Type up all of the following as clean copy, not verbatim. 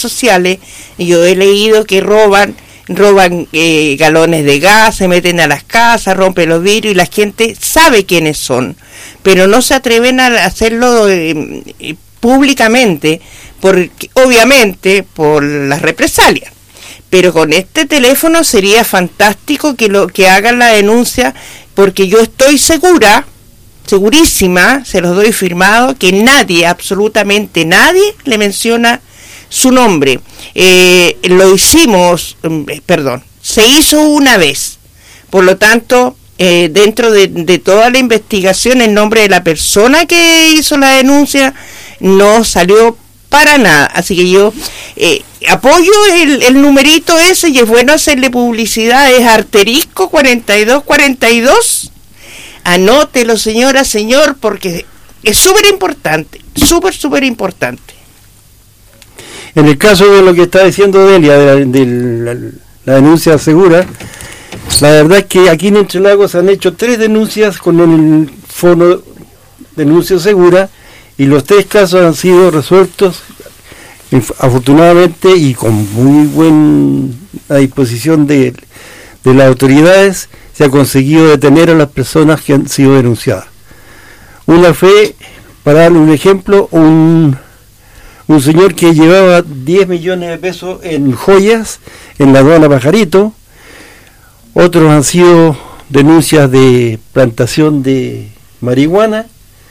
sociales, yo he leído que roban galones de gas, se meten a las casas, rompen los vidrios y la gente sabe quiénes son, pero no se atreven a hacerlo públicamente, obviamente por las represalias. Pero con este teléfono sería fantástico que hagan la denuncia, porque yo estoy segurísima, se los doy firmado, que nadie, absolutamente nadie, le menciona su nombre. Se hizo una vez. Por lo tanto, dentro de toda la investigación, el nombre de la persona que hizo la denuncia no salió para nada. Así que yo apoyo el numerito ese, y es bueno hacerle publicidad. Es asterisco 4242. Anótelo, señora, señor, porque es súper importante, súper importante. En el caso de lo que está diciendo Delia, de la denuncia segura, la verdad es que aquí en Entre Lagos han hecho 3 denuncias con el fono denuncia segura, y los 3 casos han sido resueltos afortunadamente y con muy buena disposición de las autoridades. Se ha conseguido detener a las personas que han sido denunciadas. Una fue, para darle un ejemplo, un señor que llevaba 10 millones de pesos en joyas en la aduana Pajarito. Otros han sido denuncias de plantación de marihuana.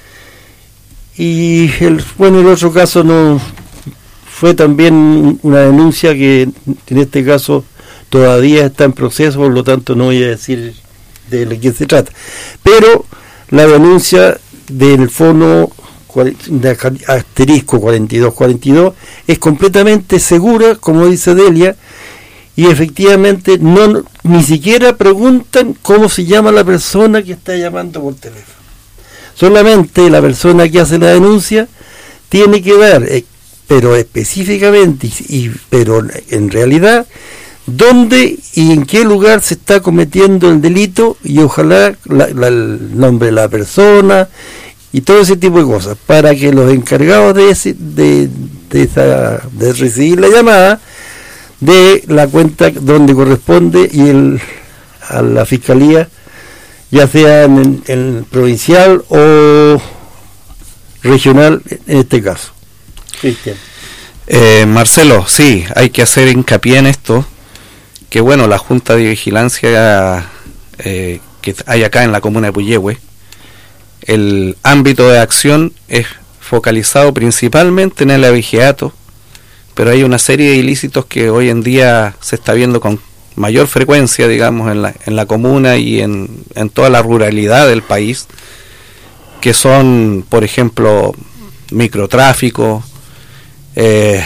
Y el otro caso no fue también una denuncia que en este caso todavía está en proceso, por lo tanto no voy a decir de qué se trata. Pero la denuncia del fono de asterisco 4242 es completamente segura, como dice Delia, y efectivamente ni siquiera preguntan cómo se llama la persona que está llamando por teléfono. Solamente la persona que hace la denuncia tiene que dar, pero específicamente, pero en realidad, dónde y en qué lugar se está cometiendo el delito, y ojalá el nombre de la persona y todo ese tipo de cosas, para que los encargados de recibir la llamada de la cuenta donde corresponde y a la fiscalía, ya sea en el provincial o regional en este caso. Cristian. Marcelo, sí, hay que hacer hincapié en esto, que bueno, la Junta de Vigilancia que hay acá en la comuna de Puyehue, el ámbito de acción es focalizado principalmente en el abigeato, pero hay una serie de ilícitos que hoy en día se está viendo con mayor frecuencia, digamos, en la comuna y en toda la ruralidad del país, que son, por ejemplo, microtráfico, el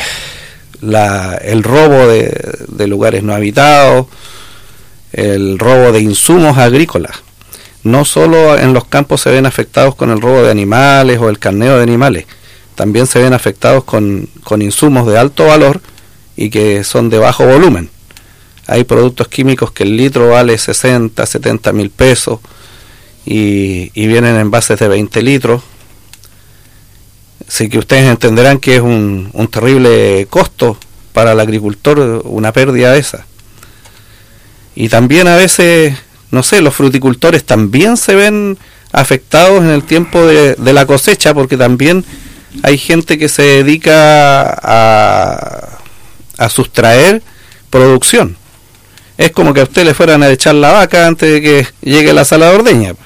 robo de lugares no habitados, el robo de insumos agrícolas. No solo en los campos se ven afectados con el robo de animales o el carneo de animales, también se ven afectados con insumos de alto valor y que son de bajo volumen. Hay productos químicos que el litro vale 60, 70 mil pesos y vienen en envases de 20 litros. Así que ustedes entenderán que es un terrible costo para el agricultor, una pérdida esa. Y también a veces, no sé, los fruticultores también se ven afectados en el tiempo de la cosecha, porque también hay gente que se dedica a sustraer producción. Es como que a usted le fueran a echar la vaca antes de que llegue la sala de ordeña.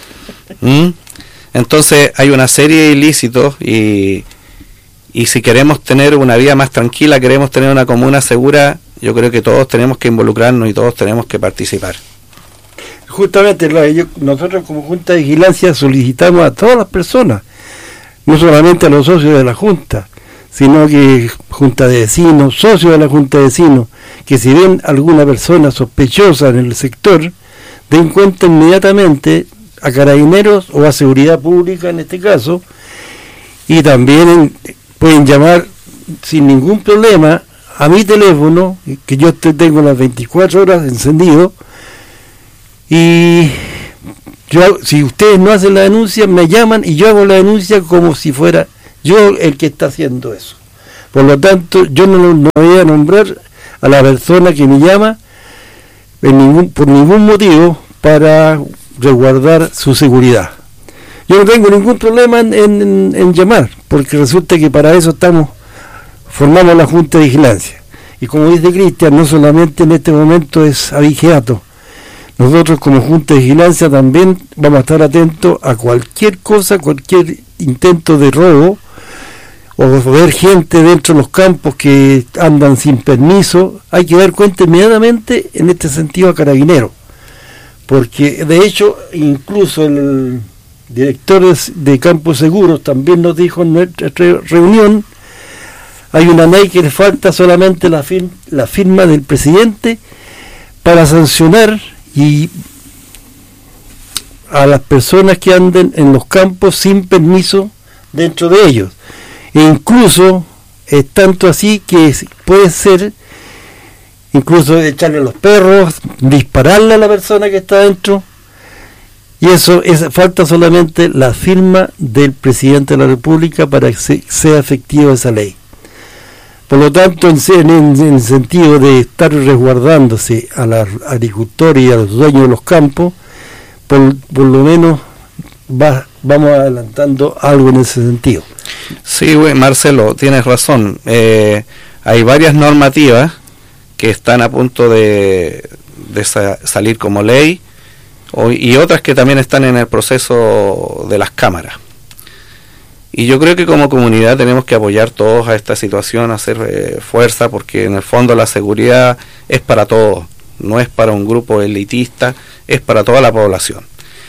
Entonces hay una serie de ilícitos y si queremos tener una vida más tranquila, queremos tener una comuna segura, yo creo que todos tenemos que involucrarnos y todos tenemos que participar. Justamente nosotros como Junta de Vigilancia solicitamos a todas las personas, no solamente a los socios de la Junta, sino que Junta de Vecinos, socios de la Junta de Vecinos, que si ven alguna persona sospechosa en el sector, den cuenta inmediatamente a Carabineros o a Seguridad Pública en este caso, y también pueden llamar sin ningún problema a mi teléfono, que yo tengo las 24 horas encendido, y si ustedes no hacen la denuncia, me llaman y yo hago la denuncia como si fuera yo el que está haciendo eso, Por lo tanto, yo no voy a nombrar a la persona que me llama por ningún motivo para resguardar su seguridad. Yo no tengo ningún problema en llamar, porque resulta que para eso formamos la Junta de Vigilancia. Y como dice Cristian, no solamente en este momento es abigeato. Nosotros como Junta de Vigilancia también vamos a estar atentos a cualquier cosa, cualquier intento de robo, o ver gente dentro de los campos que andan sin permiso. Hay que dar cuenta inmediatamente en este sentido a Carabineros, porque de hecho incluso el director de Campos Seguros también nos dijo en nuestra reunión, hay una ley que le falta solamente la firma del presidente para sancionar y a las personas que anden en los campos sin permiso dentro de ellos. E incluso es tanto así que puede ser incluso echarle a los perros, dispararle a la persona que está dentro, y falta solamente la firma del presidente de la República para que sea efectiva esa ley. Por lo tanto, en el sentido de estar resguardándose a los agricultores y a los dueños de los campos, por lo menos vamos adelantando algo en ese sentido. Sí, Marcelo, tienes razón. Hay varias normativas que están a punto de salir como ley, y otras que también están en el proceso de las cámaras. Y yo creo que como comunidad tenemos que apoyar todos a esta situación, hacer fuerza, porque en el fondo la seguridad es para todos, no es para un grupo elitista, es para toda la población.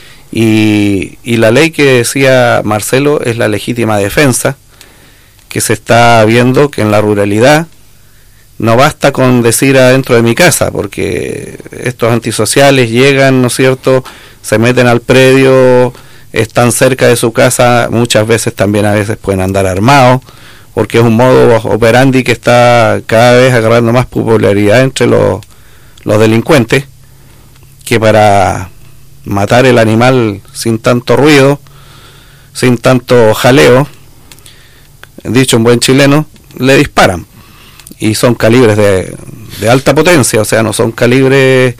Y la ley que decía Marcelo es la legítima defensa, que se está viendo que en la ruralidad no basta con decir adentro de mi casa, porque estos antisociales llegan, ¿no es cierto?, se meten al predio, están cerca de su casa, muchas veces también a veces pueden andar armados, porque es un modo operandi que está cada vez agarrando más popularidad entre los delincuentes, que para matar el animal sin tanto ruido, sin tanto jaleo, dicho en buen chileno, le disparan. Y son calibres de alta potencia, o sea, no es un calibre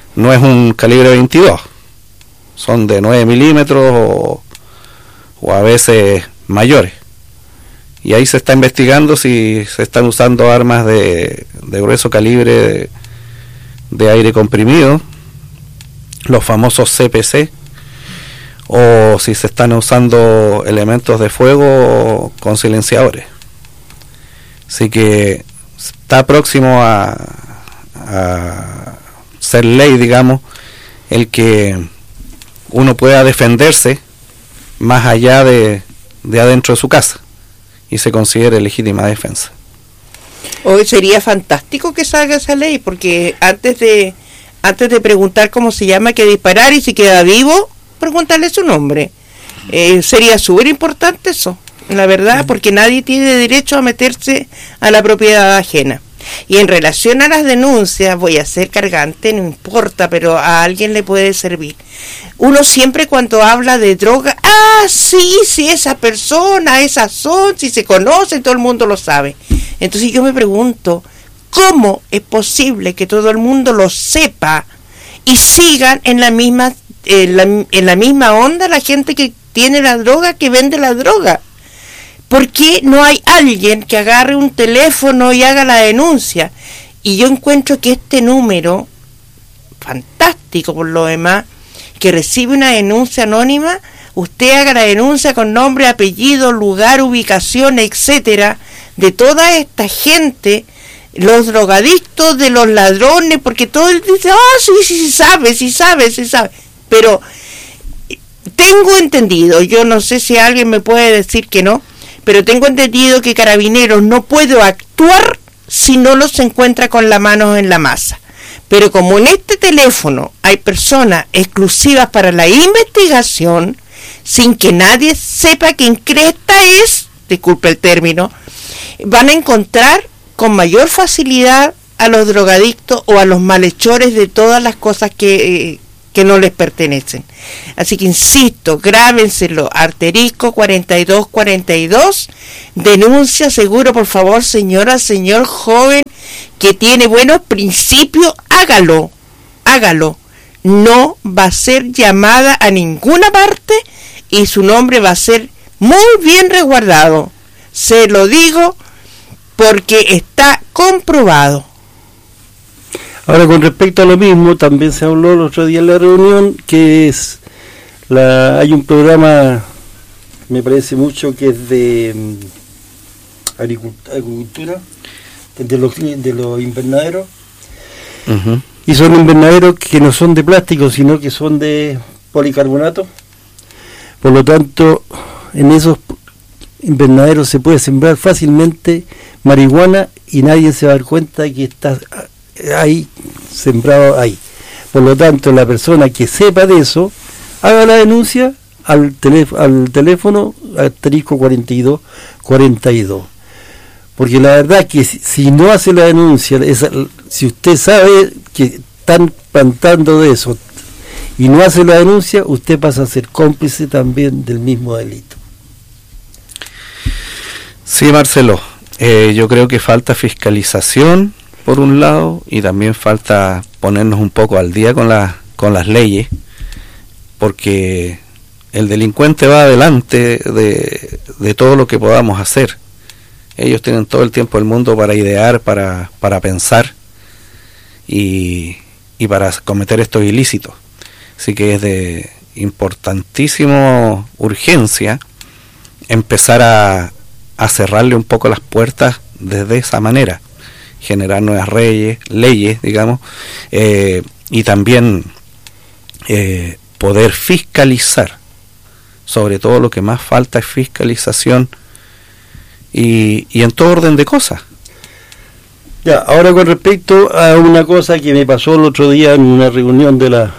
22, son de 9 milímetros o a veces mayores. Y ahí se está investigando si se están usando armas de grueso calibre de aire comprimido, los famosos CPC, o si se están usando elementos de fuego con silenciadores. Así que está próximo a ser ley, digamos, el que uno pueda defenderse más allá de adentro de su casa y se considere legítima defensa. Hoy sería fantástico que salga esa ley, porque antes de preguntar cómo se llama, hay que disparar, y si queda vivo, preguntarle su nombre. Sería súper importante eso, la verdad, porque nadie tiene derecho a meterse a la propiedad ajena. Y en relación a las denuncias, voy a ser cargante, no importa, pero a alguien le puede servir. Uno siempre cuando habla de droga, sí, esa persona, esas son, si se conocen, todo el mundo lo sabe. Entonces yo me pregunto, ¿cómo es posible que todo el mundo lo sepa y sigan en la misma onda la gente que tiene la droga, que vende la droga? ¿Por qué no hay alguien que agarre un teléfono y haga la denuncia? Y yo encuentro que este número, fantástico por lo demás, que recibe una denuncia anónima, usted haga la denuncia con nombre, apellido, lugar, ubicación, etcétera, de toda esta gente, los drogadictos, de los ladrones, porque todo el dice, sí sabe. Pero tengo entendido, yo no sé si alguien me puede decir que no, pero tengo entendido que Carabineros no puede actuar si no los encuentra con las manos en la masa. Pero como en este teléfono hay personas exclusivas para la investigación, sin que nadie sepa quién cresta es, disculpe el término, van a encontrar con mayor facilidad a los drogadictos o a los malhechores de todas las cosas que que no les pertenecen. Así que insisto, grábenselo, asterisco 4242, denuncia seguro, por favor, señora, señor joven que tiene buenos principios, hágalo, no va a ser llamada a ninguna parte y su nombre va a ser muy bien resguardado, se lo digo porque está comprobado. Ahora, con respecto a lo mismo, también se habló el otro día en la reunión que hay un programa, me parece mucho, que es de agricultura, de los invernaderos. Uh-huh. Y son invernaderos que no son de plástico, sino que son de policarbonato. Por lo tanto, en esos invernaderos se puede sembrar fácilmente marihuana y nadie se va a dar cuenta que está ahí sembrado ahí. Por lo tanto, la persona que sepa de eso, haga la denuncia al teléfono asterisco 4242. Porque la verdad que si no hace la denuncia, si usted sabe que están plantando de eso y no hace la denuncia, usted pasa a ser cómplice también del mismo delito. Sí, Marcelo, yo creo que falta fiscalización por un lado y también falta ponernos un poco al día con las leyes, porque el delincuente va adelante de todo lo que podamos hacer. Ellos tienen todo el tiempo del mundo para idear, para pensar y para cometer estos ilícitos. Así que es de importantísima urgencia empezar a cerrarle un poco las puertas desde esa manera, generar nuevas leyes, digamos, y también poder fiscalizar. Sobre todo lo que más falta es fiscalización y en todo orden de cosas. Ya, ahora con respecto a una cosa que me pasó el otro día en una reunión de la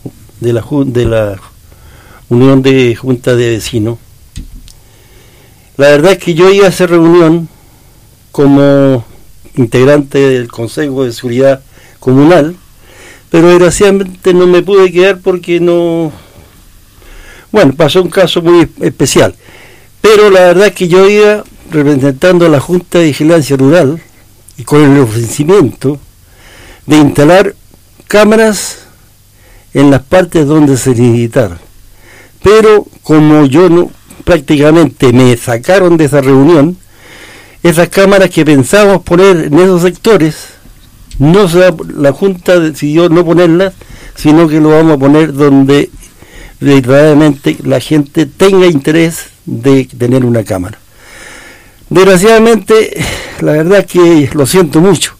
Unión de Junta de Vecinos. La verdad es que yo iba a esa reunión como integrante del Consejo de Seguridad Comunal, pero desgraciadamente no me pude quedar porque pasó un caso muy especial. Pero la verdad es que yo iba representando a la Junta de Vigilancia Rural y con el ofrecimiento de instalar cámaras en las partes donde se necesitaron. Pero como prácticamente me sacaron de esa reunión, esas cámaras que pensábamos poner en esos sectores, la Junta decidió no ponerlas, sino que lo vamos a poner donde verdaderamente la gente tenga interés de tener una cámara. Desgraciadamente, la verdad es que lo siento mucho.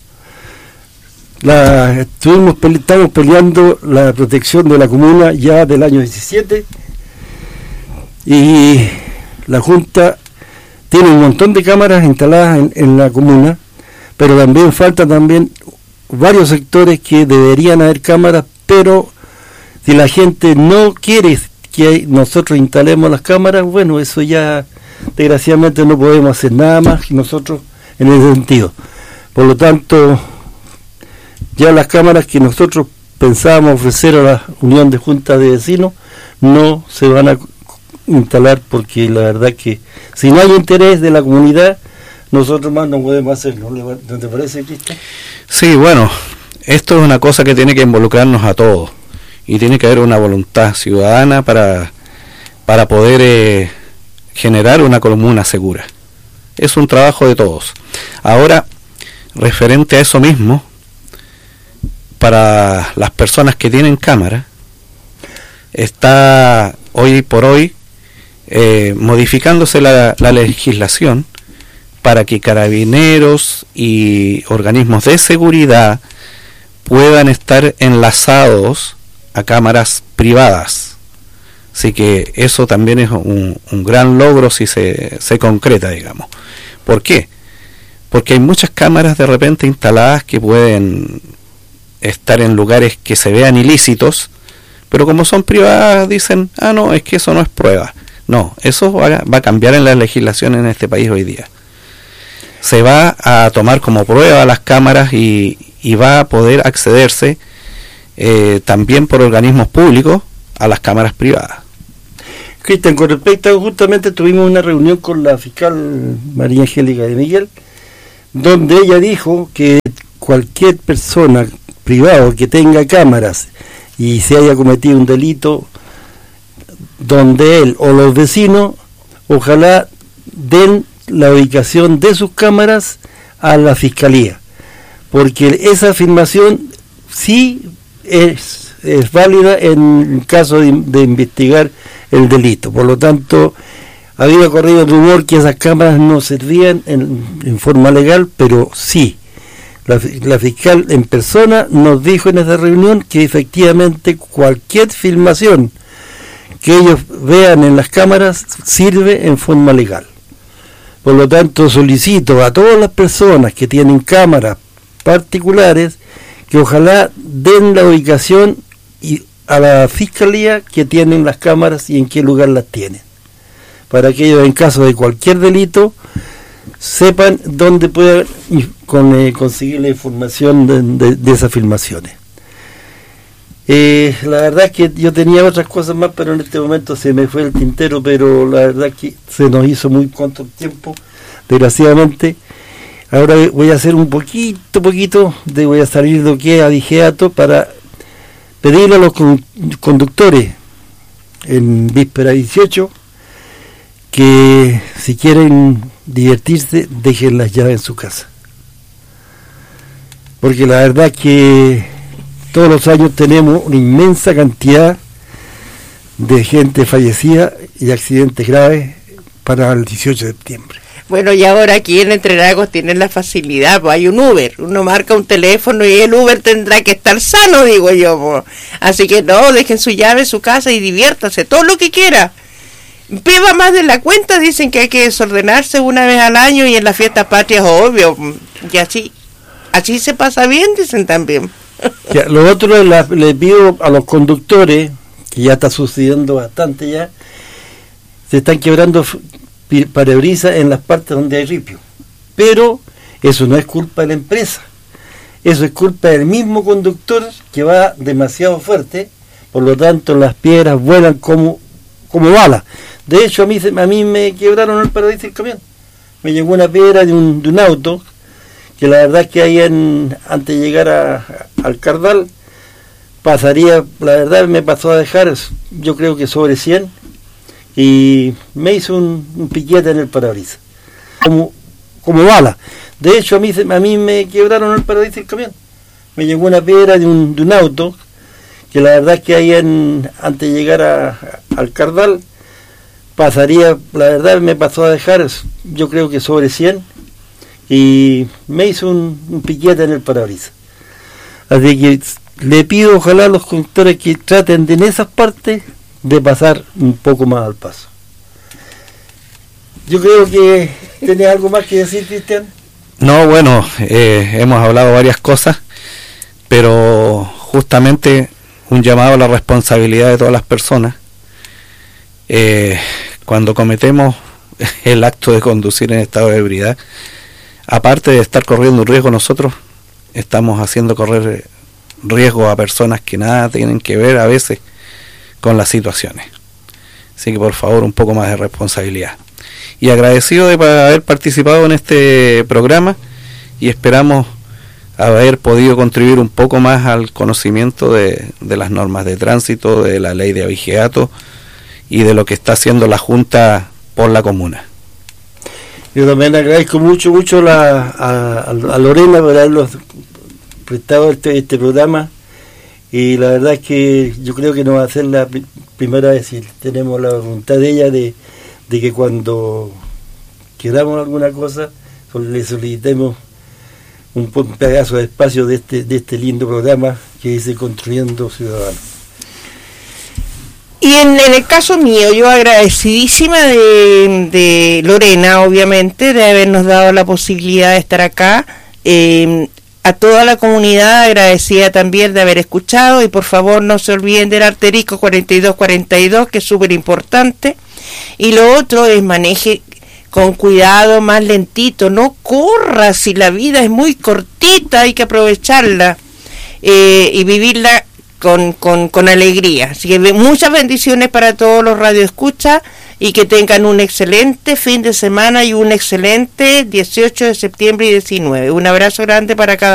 Estamos peleando la protección de la comuna ya del año 17 y la Junta tiene un montón de cámaras instaladas en la comuna, pero también faltan varios sectores que deberían haber cámaras, pero si la gente no quiere que nosotros instalemos las cámaras, bueno, eso ya desgraciadamente no podemos hacer nada más nosotros en ese sentido. Por lo tanto, ya las cámaras que nosotros pensábamos ofrecer a la Unión de Juntas de Vecinos no se van a instalar, porque la verdad que si no hay interés de la comunidad, nosotros más no podemos hacerlo. ¿No te parece, Cristian? Sí, bueno, esto es una cosa que tiene que involucrarnos a todos y tiene que haber una voluntad ciudadana para poder generar una comuna segura. Es un trabajo de todos. Ahora, referente a eso mismo, para las personas que tienen cámara, está hoy por hoy modificándose la legislación para que carabineros y organismos de seguridad puedan estar enlazados a cámaras privadas. Así que eso también es un gran logro si se concreta, digamos. ¿Por qué? Porque hay muchas cámaras de repente instaladas que pueden estar en lugares que se vean ilícitos, pero como son privadas dicen, no, es que eso no es prueba. No, eso va a cambiar en la legislación en este país hoy día. Se va a tomar como prueba las cámaras y va a poder accederse también por organismos públicos a las cámaras privadas. Cristian, con respecto a, justamente tuvimos una reunión con la fiscal María Angélica de Miguel, donde ella dijo que cualquier persona privado que tenga cámaras y se haya cometido un delito, donde él o los vecinos ojalá den la ubicación de sus cámaras a la fiscalía, porque esa afirmación sí es válida en caso de investigar el delito. Por lo tanto, había corrido el rumor que esas cámaras no servían en forma legal, pero sí, la fiscal en persona nos dijo en esa reunión que efectivamente cualquier filmación que ellos vean en las cámaras sirve en forma legal. Por lo tanto, solicito a todas las personas que tienen cámaras particulares que ojalá den la ubicación y a la fiscalía que tienen las cámaras y en qué lugar las tienen, para que ellos en caso de cualquier delito sepan dónde pueden conseguir la información de esas filmaciones. La verdad es que yo tenía otras cosas más, pero en este momento se me fue el tintero, pero la verdad es que se nos hizo muy corto el tiempo, desgraciadamente. Ahora voy a hacer un poquito, voy a salir de aquí a Digeato para pedirle a los conductores en víspera 18 que si quieren divertirse, dejen las llaves en su casa. Porque la verdad es que todos los años tenemos una inmensa cantidad de gente fallecida y accidentes graves para el 18 de septiembre. Bueno, y ahora aquí en Entre Lagos tienen la facilidad, pues hay un Uber, uno marca un teléfono y el Uber tendrá que estar sano, digo yo, pues. Así que no, dejen su llave en su casa y diviértase, todo lo que quiera. Beba más de la cuenta, dicen que hay que desordenarse una vez al año y en las fiestas patrias, obvio, y así se pasa bien, dicen también. Ya, lo otro le pido a los conductores, que ya está sucediendo bastante ya, se están quebrando parabrisas en las partes donde hay ripio, pero eso no es culpa de la empresa, eso es culpa del mismo conductor que va demasiado fuerte, por lo tanto las piedras vuelan como balas. De hecho a mí me quebraron el parabrisas del camión, me llegó una piedra de un auto, que la verdad es que ahí antes de llegar al Cardal pasaría, la verdad me pasó a dejar, yo creo que sobre 100, y me hizo un piquete en el parabrisas como bala. De hecho a mí me quebraron el parabrisas del camión, me llegó una piedra de un auto, que la verdad es que ahí antes de llegar al Cardal pasaría, la verdad me pasó a dejar, yo creo que sobre 100, y me hizo un piquete en el parabrisas. Así que le pido ojalá a los conductores que traten de en esas partes de pasar un poco más al paso. Yo creo que ¿tenés algo más que decir, Cristian? No, bueno, hemos hablado varias cosas, pero justamente un llamado a la responsabilidad de todas las personas. Cuando cometemos el acto de conducir en estado de ebriedad, aparte de estar corriendo un riesgo nosotros, estamos haciendo correr riesgo a personas que nada tienen que ver a veces con las situaciones. Así que por favor un poco más de responsabilidad. Y agradecido de haber participado en este programa y esperamos haber podido contribuir un poco más al conocimiento de las normas de tránsito, de la ley de abigeato y de lo que está haciendo la Junta por la comuna. Yo también agradezco mucho a Lorena por habernos prestado este programa, y la verdad es que yo creo que no va a ser la primera vez, y tenemos la voluntad de ella de que cuando queramos alguna cosa le solicitemos un pedazo de espacio de este lindo programa que dice Construyendo Ciudadanos. Y en el caso mío, yo agradecidísima de Lorena, obviamente, de habernos dado la posibilidad de estar acá. A toda la comunidad agradecida también de haber escuchado, y por favor no se olviden del Arterico 4242, que es súper importante. Y lo otro es maneje con cuidado, más lentito, no corra, si la vida es muy cortita, hay que aprovecharla y vivirla con alegría. Así que muchas bendiciones para todos los radioescuchas y que tengan un excelente fin de semana y un excelente 18 de septiembre y 19. Un abrazo grande para cada